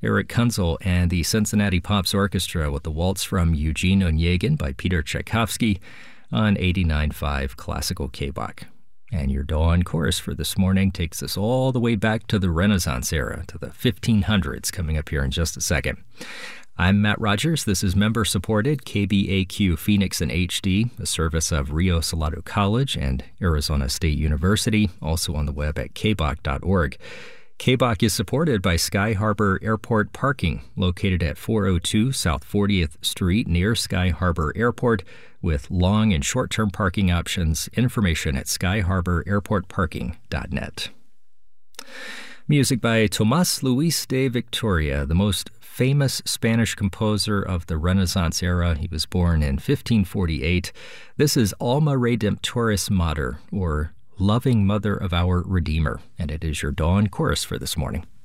Eric Kunzel and the Cincinnati Pops Orchestra with the waltz from Eugene Onegin by Peter Tchaikovsky on 89.5 Classical KBOK. And your dawn chorus for this morning takes us all the way back to the Renaissance era, to the 1500s, coming up here in just a second. I'm Matt Rogers. This is member-supported KBAQ Phoenix in HD, a service of Rio Salado College and Arizona State University, also on the web at kbok.org. KBOK is supported by Sky Harbor Airport Parking, located at 402 South 40th Street near Sky Harbor Airport, with long and short-term parking options. Information at skyharbor.airportparking.net. Music by Tomás Luis de Victoria, the most famous Spanish composer of the Renaissance era. He was born in 1548. This is Alma Redemptoris Mater, or Loving Mother of Our Redeemer, and it is your dawn chorus for this morning.